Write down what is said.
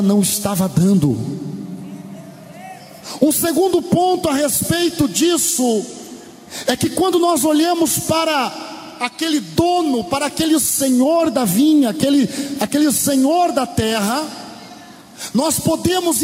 não estava dando. Um segundo ponto a respeito disso é que quando nós olhamos para aquele dono, para aquele senhor da vinha, aquele senhor da terra, nós podemos